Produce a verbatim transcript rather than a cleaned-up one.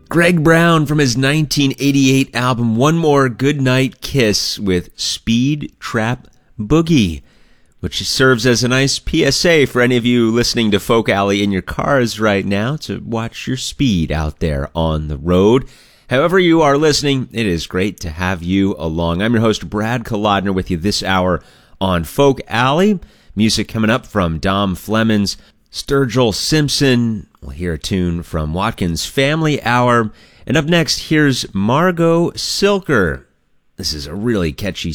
Greg Brown from his nineteen eighty-eight album One More Goodnight Kiss with Speed Trap Boogie, which serves as a nice P S A for any of you listening to Folk Alley in your cars right now to watch your speed out there on the road. However you are listening, it is great to have you along. I'm your host, Brad Kolodner, with you this hour on Folk Alley. Music coming up from Dom Flemons, Sturgill Simpson. We'll hear a tune from Watkins Family Hour. And up next, here's Margot Silker. This is a really catchy